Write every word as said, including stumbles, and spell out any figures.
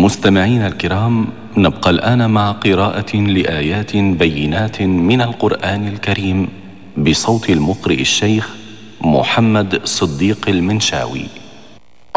مستمعين الكرام، نبقى الآن مع قراءة لآيات بينات من القرآن الكريم بصوت المقرئ الشيخ محمد صديق المنشاوي.